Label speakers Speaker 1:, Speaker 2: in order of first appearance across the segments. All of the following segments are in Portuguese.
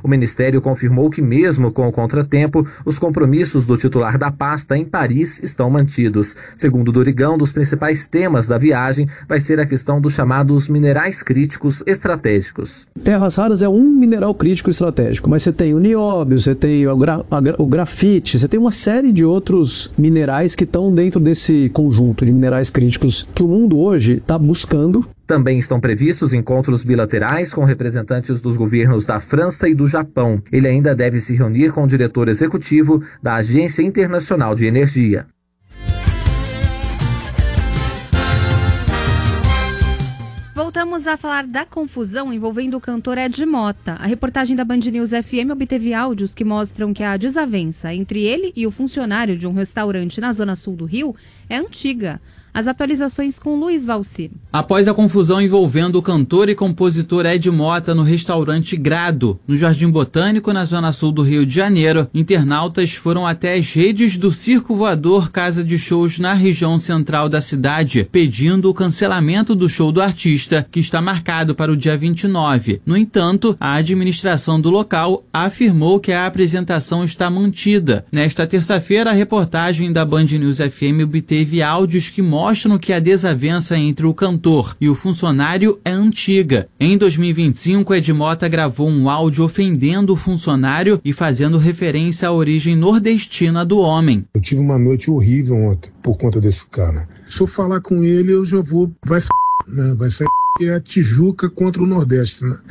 Speaker 1: O Ministério confirmou que, mesmo com o contratempo, os compromissos do titular da pasta em Paris estão mantidos. Segundo Dorigão, um dos principais temas da viagem vai ser a questão dos chamados minerais críticos estratégicos.
Speaker 2: Terras raras é um mineral crítico estratégico, mas você tem o nióbio, você tem o grafite, você tem uma série de outros minerais que estão dentro desse conjunto de minerais críticos que o mundo hoje está buscando.
Speaker 1: Também estão previstos encontros bilaterais com representantes dos governos da França e do Japão. Ele ainda deve se reunir com o diretor executivo da Agência Internacional de Energia.
Speaker 3: Voltamos a falar da confusão envolvendo o cantor Ed Mota. A reportagem da Band News FM obteve áudios que mostram que a desavença entre ele e o funcionário de um restaurante na zona sul do Rio é antiga. As atualizações com Luiz Valcir.
Speaker 4: Após a confusão envolvendo o cantor e compositor Ed Mota no restaurante Grado, no Jardim Botânico, na zona sul do Rio de Janeiro, internautas foram até as redes do Circo Voador Casa de Shows na região central da cidade, pedindo o cancelamento do show do artista, que está marcado para o dia 29. No entanto, a administração do local afirmou que a apresentação está mantida. Nesta terça-feira, a reportagem da Band News FM obteve áudios que mostram que a desavença entre o cantor e o funcionário é antiga. Em 2025, Ed Mota gravou um áudio ofendendo o funcionário e fazendo referência à origem nordestina do homem.
Speaker 5: Eu tive uma noite horrível ontem por conta desse cara. Se eu falar com ele, eu já vou... Vai sair que é a Tijuca contra o Nordeste, né?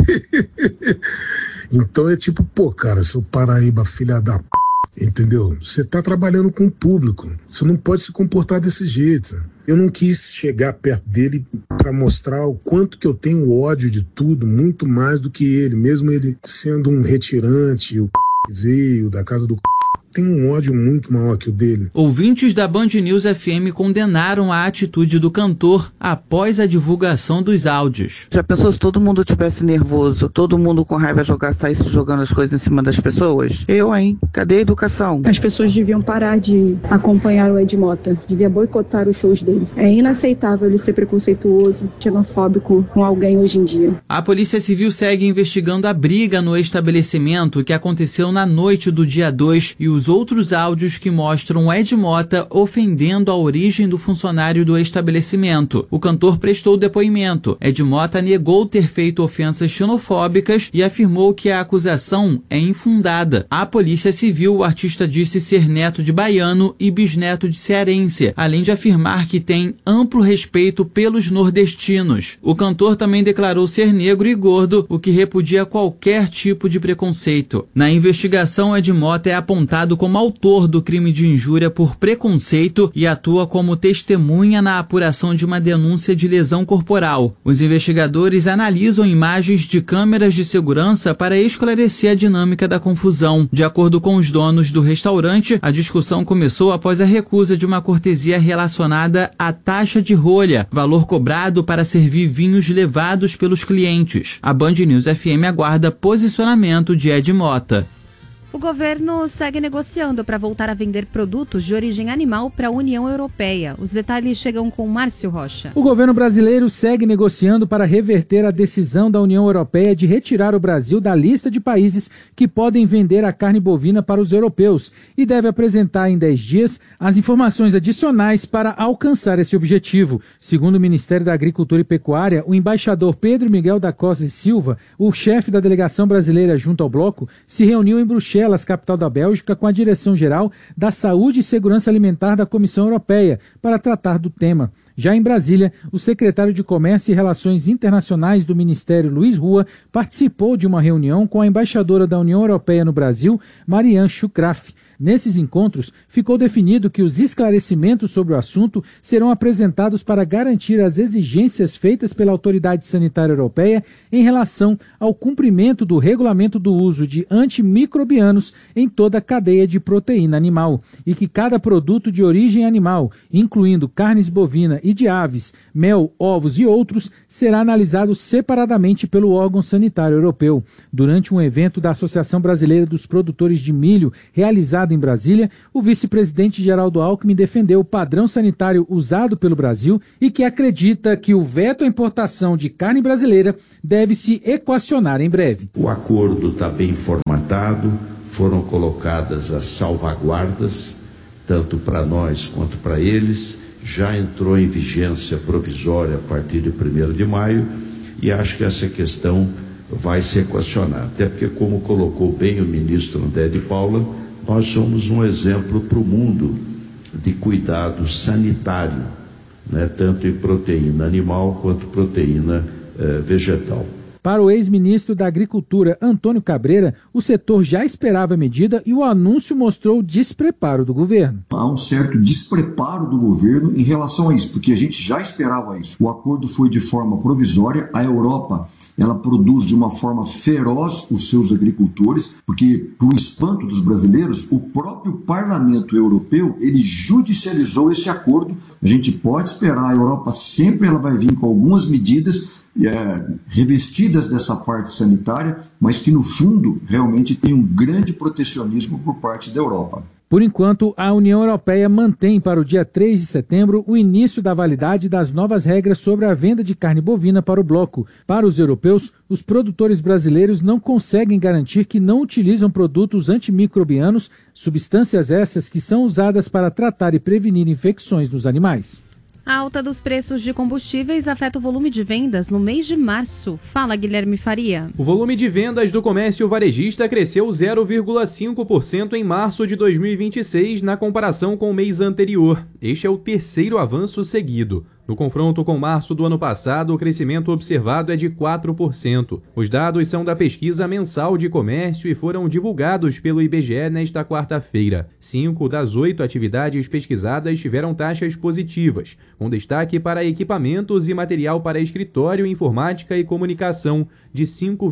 Speaker 5: Então é tipo, cara, seu Paraíba, filha da p... Entendeu? Você tá trabalhando com o público. Você não pode se comportar desse jeito. Eu não quis chegar perto dele para mostrar o quanto que eu tenho ódio de tudo, muito mais do que ele. Mesmo ele sendo um retirante, o que veio da casa do tem um ódio muito maior que o dele.
Speaker 4: Ouvintes da Band News FM condenaram a atitude do cantor após a divulgação dos áudios.
Speaker 6: Já pensou se todo mundo tivesse nervoso, todo mundo com raiva saísse jogando as coisas em cima das pessoas? Cadê a educação?
Speaker 7: As pessoas deviam parar de acompanhar o Ed Mota, devia boicotar os shows dele. É inaceitável ele ser preconceituoso, xenofóbico com alguém hoje em dia.
Speaker 4: A Polícia Civil segue investigando a briga no estabelecimento que aconteceu na noite do dia 2 e os outros áudios que mostram Ed Mota ofendendo a origem do funcionário do estabelecimento. O cantor prestou depoimento. Ed Mota negou ter feito ofensas xenofóbicas e afirmou que a acusação é infundada. À Polícia Civil, o artista disse ser neto de baiano e bisneto de cearense, além de afirmar que tem amplo respeito pelos nordestinos. O cantor também declarou ser negro e gordo, o que repudia qualquer tipo de preconceito. Na investigação, Ed Mota é apontado como autor do crime de injúria por preconceito e atua como testemunha na apuração de uma denúncia de lesão corporal. Os investigadores analisam imagens de câmeras de segurança para esclarecer a dinâmica da confusão. De acordo com os donos do restaurante, a discussão começou após a recusa de uma cortesia relacionada à taxa de rolha, valor cobrado para servir vinhos levados pelos clientes. A Band News FM aguarda posicionamento de Ed Mota.
Speaker 3: O governo segue negociando para voltar a vender produtos de origem animal para a União Europeia. Os detalhes chegam com Márcio Rocha.
Speaker 8: O governo brasileiro segue negociando para reverter a decisão da União Europeia de retirar o Brasil da lista de países que podem vender a carne bovina para os europeus e deve apresentar em 10 dias as informações adicionais para alcançar esse objetivo. Segundo o Ministério da Agricultura e Pecuária, o embaixador Pedro Miguel da Costa e Silva, o chefe da delegação brasileira junto ao bloco, se reuniu em Bruxelas, capital da Bélgica, com a Direção-Geral da Saúde e Segurança Alimentar da Comissão Europeia para tratar do tema. Já em Brasília, o secretário de Comércio e Relações Internacionais do Ministério, Luiz Rua, participou de uma reunião com a embaixadora da União Europeia no Brasil, Marianne Schukraff. Nesses encontros, ficou definido que os esclarecimentos sobre o assunto serão apresentados para garantir as exigências feitas pela Autoridade Sanitária Europeia em relação ao cumprimento do regulamento do uso de antimicrobianos em toda a cadeia de proteína animal e que cada produto de origem animal, incluindo carnes bovina e de aves, mel, ovos e outros, será analisado separadamente pelo órgão sanitário europeu. Durante um evento da Associação Brasileira dos Produtores de Milho, realizado em Brasília, o vice-presidente Geraldo Alckmin defendeu o padrão sanitário usado pelo Brasil e que acredita que o veto à importação de carne brasileira deve se equacionar em breve.
Speaker 9: O acordo está bem formatado, foram colocadas as salvaguardas, tanto para nós quanto para eles, já entrou em vigência provisória a partir de 1º de maio e acho que essa questão vai se equacionar, até porque, como colocou bem o ministro André de Paula, nós somos um exemplo para o mundo de cuidado sanitário, né, tanto em proteína animal quanto proteína vegetal.
Speaker 8: Para o ex-ministro da Agricultura, Antônio Cabreira, o setor já esperava a medida e o anúncio mostrou o despreparo do governo.
Speaker 10: Há um certo despreparo do governo em relação a isso, porque a gente já esperava isso. O acordo foi de forma provisória. A Europa, ela produz de uma forma feroz os seus agricultores, porque, para o espanto dos brasileiros, o próprio Parlamento Europeu, ele judicializou esse acordo. A gente pode esperar, a Europa sempre ela vai vir com algumas medidas revestidas dessa parte sanitária, mas que no fundo realmente tem um grande protecionismo por parte da Europa.
Speaker 8: Por enquanto, a União Europeia mantém para o dia 3 de setembro o início da validade das novas regras sobre a venda de carne bovina para o bloco. Para os europeus, os produtores brasileiros não conseguem garantir que não utilizam produtos antimicrobianos, substâncias essas que são usadas para tratar e prevenir infecções nos animais.
Speaker 3: A alta dos preços de combustíveis afeta o volume de vendas no mês de março. Fala, Guilherme Faria.
Speaker 11: O volume de vendas do comércio varejista cresceu 0,5% em março de 2026 na comparação com o mês anterior. Este é o terceiro avanço seguido. No confronto com março do ano passado, o crescimento observado é de 4%. Os dados são da pesquisa mensal de comércio e foram divulgados pelo IBGE nesta quarta-feira. 5 das 8 atividades pesquisadas tiveram taxas positivas, com destaque para equipamentos e material para escritório, informática e comunicação, de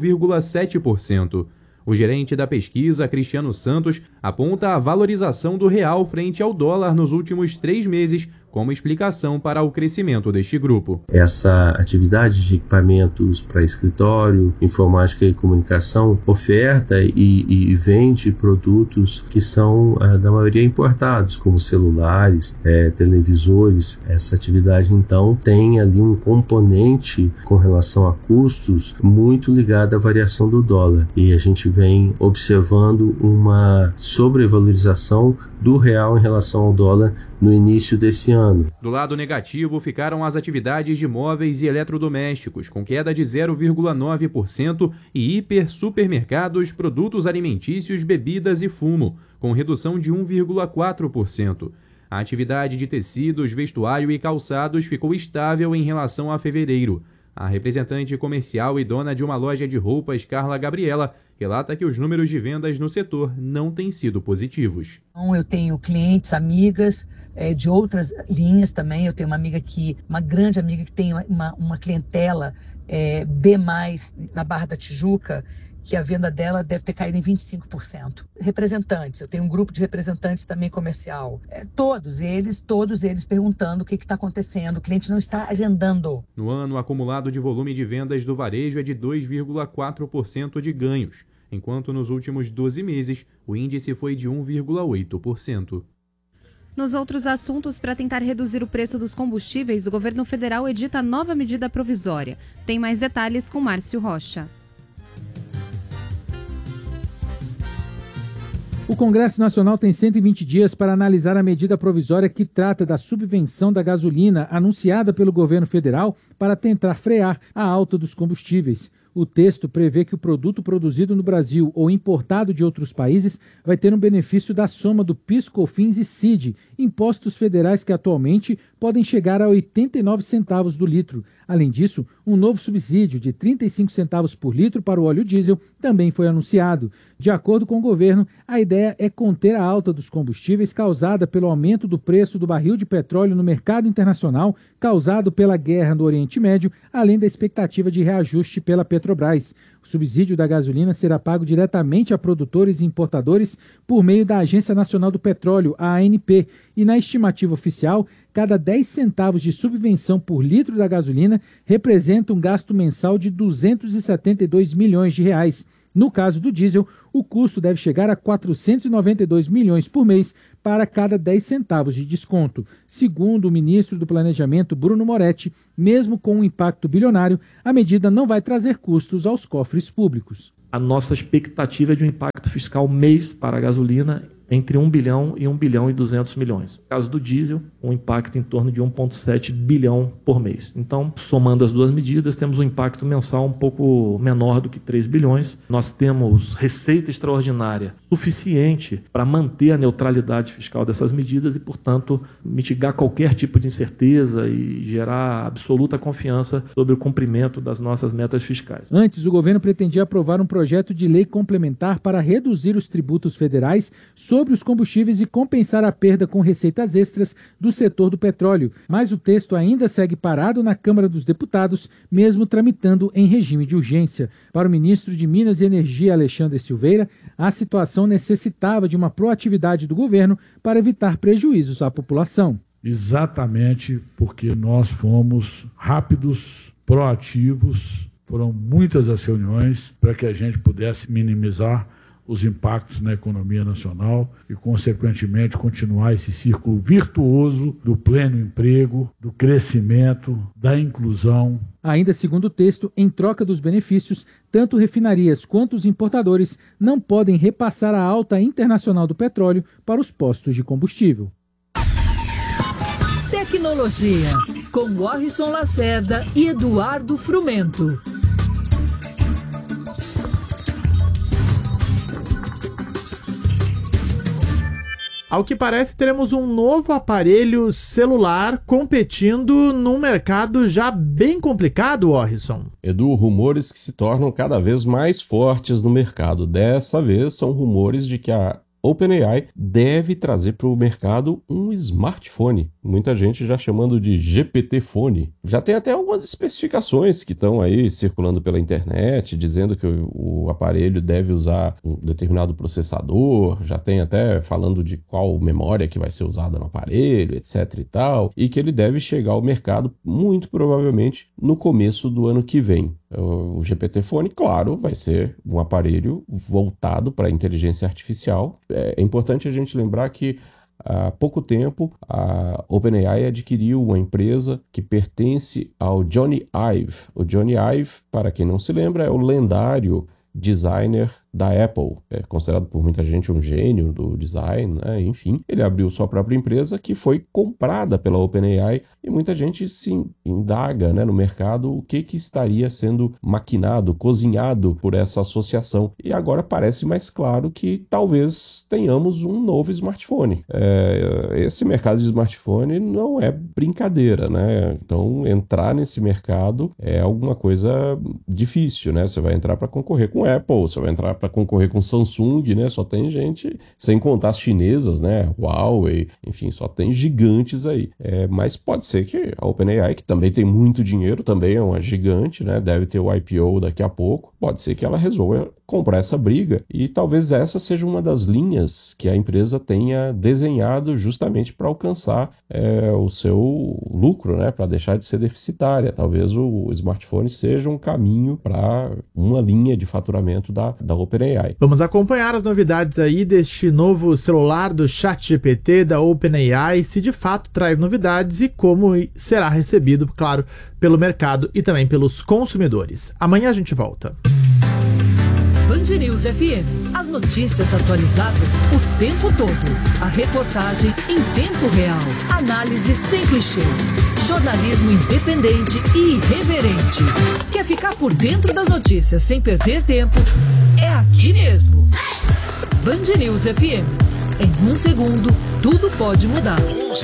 Speaker 11: 5,7%. O gerente da pesquisa, Cristiano Santos, aponta a valorização do real frente ao dólar nos últimos 3 meses como explicação para o crescimento deste grupo.
Speaker 12: Essa atividade de equipamentos para escritório, informática e comunicação oferta e vende produtos que são, da maioria, importados, como celulares, televisores. Essa atividade, então, tem ali um componente com relação a custos muito ligado à variação do dólar. E a gente vem observando uma sobrevalorização do real em relação ao dólar no início desse ano.
Speaker 11: Do lado negativo ficaram as atividades de móveis e eletrodomésticos, com queda de 0,9%, e supermercados, produtos alimentícios, bebidas e fumo, com redução de 1,4%. A atividade de tecidos, vestuário e calçados ficou estável em relação a fevereiro. A representante comercial e dona de uma loja de roupas, Carla Gabriela, relata que os números de vendas no setor não têm sido positivos.
Speaker 13: Eu tenho clientes, amigas de outras linhas também. Eu tenho uma grande amiga que tem uma clientela B+, na Barra da Tijuca, que a venda dela deve ter caído em 25%. Representantes, eu tenho um grupo de representantes também comercial. Todos eles perguntando o que está acontecendo, o cliente não está agendando.
Speaker 11: No ano, o acumulado de volume de vendas do varejo é de 2,4% de ganhos, enquanto nos últimos 12 meses o índice foi de 1,8%.
Speaker 3: Nos outros assuntos, para tentar reduzir o preço dos combustíveis, o governo federal edita nova medida provisória. Tem mais detalhes com Márcio Rocha.
Speaker 8: O Congresso Nacional tem 120 dias para analisar a medida provisória que trata da subvenção da gasolina anunciada pelo governo federal para tentar frear a alta dos combustíveis. O texto prevê que o produto produzido no Brasil ou importado de outros países vai ter um benefício da soma do PIS, COFINS e CID, impostos federais que atualmente podem chegar a 89 centavos do litro. Além disso, um novo subsídio de 35 centavos por litro para o óleo diesel também foi anunciado. De acordo com o governo, a ideia é conter a alta dos combustíveis causada pelo aumento do preço do barril de petróleo no mercado internacional, causado pela guerra no Oriente Médio, além da expectativa de reajuste pela Petrobras. O subsídio da gasolina será pago diretamente a produtores e importadores por meio da Agência Nacional do Petróleo, a ANP, e na estimativa oficial, cada 10 centavos de subvenção por litro da gasolina representa um gasto mensal de R$ 272 milhões. No caso do diesel, o custo deve chegar a 492 milhões por mês para cada 10 centavos de desconto. Segundo o ministro do Planejamento, Bruno Moretti, mesmo com um impacto bilionário, a medida não vai trazer custos aos cofres públicos.
Speaker 14: A nossa expectativa é de um impacto fiscal mês para a gasolina entre 1 bilhão e 1 bilhão e 200 milhões. No caso do diesel, um impacto em torno de 1,7 bilhão por mês. Então, somando as duas medidas, temos um impacto mensal um pouco menor do que 3 bilhões. Nós temos receita extraordinária suficiente para manter a neutralidade fiscal dessas medidas e, portanto, mitigar qualquer tipo de incerteza e gerar absoluta confiança sobre o cumprimento das nossas metas fiscais.
Speaker 8: Antes, o governo pretendia aprovar um projeto de lei complementar para reduzir os tributos federais sobre os combustíveis e compensar a perda com receitas extras do setor do petróleo. Mas o texto ainda segue parado na Câmara dos Deputados, mesmo tramitando em regime de urgência. Para o ministro de Minas e Energia, Alexandre Silveira, a situação necessitava de uma proatividade do governo para evitar prejuízos à população.
Speaker 15: Exatamente porque nós fomos rápidos, proativos, foram muitas as reuniões para que a gente pudesse minimizar os impactos na economia nacional e, consequentemente, continuar esse círculo virtuoso do pleno emprego, do crescimento, da inclusão.
Speaker 8: Ainda segundo o texto, em troca dos benefícios, tanto refinarias quanto os importadores não podem repassar a alta internacional do petróleo para os postos de combustível.
Speaker 16: Tecnologia, com Warrison Lacerda e Eduardo Frumento.
Speaker 17: Ao que parece, teremos um novo aparelho celular competindo num mercado já bem complicado, Warrison.
Speaker 18: Edu, rumores que se tornam cada vez mais fortes no mercado. Dessa vez, são rumores de que a OpenAI deve trazer para o mercado um smartphone. Muita gente já chamando de GPT-fone. Já tem até algumas especificações que estão aí circulando pela internet, dizendo que o aparelho deve usar um determinado processador, já tem até falando de qual memória que vai ser usada no aparelho, etc e tal, e que ele deve chegar ao mercado muito provavelmente no começo do ano que vem. O GPT-fone, claro, vai ser um aparelho voltado para a inteligência artificial. É importante a gente lembrar que há pouco tempo a OpenAI adquiriu uma empresa que pertence ao Johnny Ive. O Johnny Ive, para quem não se lembra, é o lendário designer da Apple, é considerado por muita gente um gênio do design, né? Enfim, ele abriu sua própria empresa que foi comprada pela OpenAI e muita gente se indaga, né, no mercado o que estaria sendo maquinado, cozinhado por essa associação. E agora parece mais claro que talvez tenhamos um novo smartphone. Esse mercado de smartphone não é brincadeira, né? Então entrar nesse mercado é alguma coisa difícil, né? Você vai entrar para concorrer com Apple, você vai entrar para concorrer com Samsung, né? Só tem gente, sem contar as chinesas, né? Huawei, enfim, só tem gigantes aí. Mas pode ser que a OpenAI, que também tem muito dinheiro, também é uma gigante, né? Deve ter o IPO daqui a pouco. Pode ser que ela resolva comprar essa briga e talvez essa seja uma das linhas que a empresa tenha desenhado justamente para alcançar o seu lucro, né? Para deixar de ser deficitária. Talvez o smartphone seja um caminho para uma linha de faturamento da OpenAI.
Speaker 17: Vamos acompanhar as novidades aí deste novo celular do ChatGPT da OpenAI, se de fato traz novidades e como será recebido, claro, pelo mercado e também pelos consumidores. Amanhã a gente volta.
Speaker 16: Band News FM. As notícias atualizadas o tempo todo. A reportagem em tempo real. Análise sem clichês. Jornalismo independente e irreverente. Quer ficar por dentro das notícias sem perder tempo? É aqui mesmo. Band News FM. Em um segundo, tudo pode mudar.